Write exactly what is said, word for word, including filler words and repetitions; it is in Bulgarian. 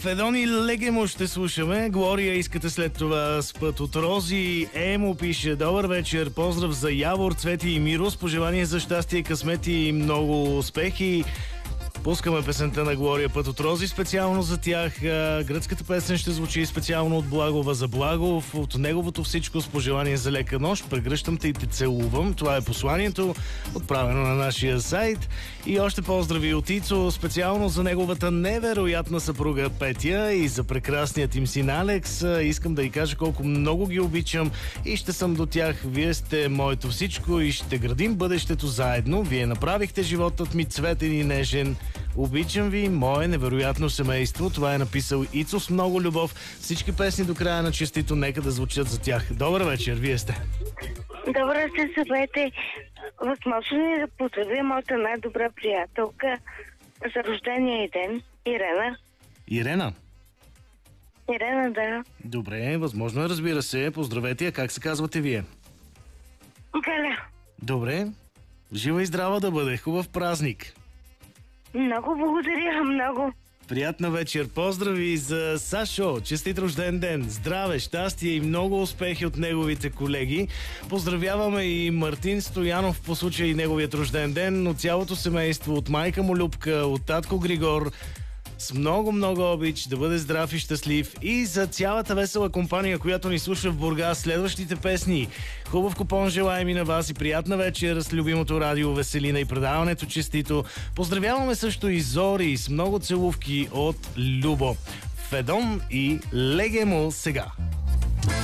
Федон и Легемо ще слушаме. Глория искате след това с Път от рози. Емо пише: добър вечер, поздрав за Явор, Цвети и Миро с пожелание за щастие, късмет и много успехи. Пускаме песента на Глория "Път от рози" специално за тях. Гръцката песен ще звучи специално от Благова за Благов, от неговото всичко с пожелание за лека нощ. Прегръщам те и те целувам. Това е посланието, отправено на нашия сайт. И още поздрави от Ицо, специално за неговата невероятна съпруга Петя и за прекрасният им син Алекс. Искам да й кажа колко много ги обичам и ще съм до тях. Вие сте моето всичко и ще градим бъдещето заедно. Вие направихте животът ми цветен и нежен. Обичам ви, мое невероятно семейство. Това е написал Ицо с много любов. Всички песни до края на честито нека да звучат за тях. Добър вечер, вие сте. Добър вечер, съвете. Възможно ли да поздравя моята най-добра приятелка за рождения ден, Ирена? Ирена? Ирена, да. Добре, възможно е, разбира се. Поздравете я. Как се казвате вие? Галя. Добре. Жива и здрава да бъде. Хубав празник. Много благодаря, много. Приятна вечер. Поздрави за Сашо. Честит рожден ден. Здраве, щастие и много успехи от неговите колеги. Поздравяваме и Мартин Стоянов по случай и неговият рожден ден, от цялото семейство, от майка му Любка, от татко Григор. С много-много обич, да бъде здрав и щастлив, и за цялата весела компания, която ни слуша в Бургас. Следващите песни. Хубав купон желаем и на вас и приятна вечер с любимото радио Веселина и предаването Честито. Поздравяваме също и Зори с много целувки от Любо. Федон и Легемо сега.